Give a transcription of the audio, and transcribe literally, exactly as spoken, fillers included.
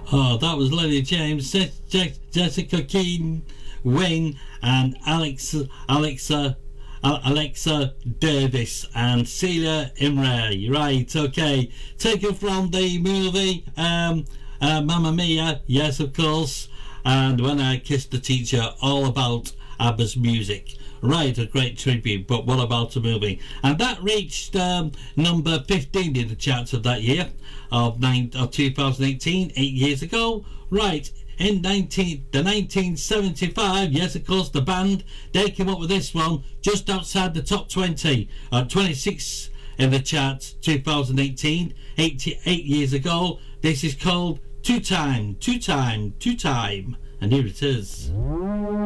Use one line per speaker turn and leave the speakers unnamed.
Oh, that was Lenny James, Je- Je- Jessica Keen, Wayne, and Alex, Alexa, Al- Alexa Davis, and Celia Imre. Right, okay. Taken from the movie um, uh, Mamma Mia, yes, of course, and When I Kissed the Teacher, all about ABBA's music. Right, a great tribute, but what about a movie? And that reached um, number fifteen in the charts of that year, of, nine, of two thousand eighteen, eight years ago. Right, in nineteen, the nineteen seventy-five, yes, of course, the band, they came up with this one, just outside the top twenty, at twenty-six in the charts, two thousand eighteen, eighty-eight years ago. This is called Two Time, Two Time, Two Time, and here it is.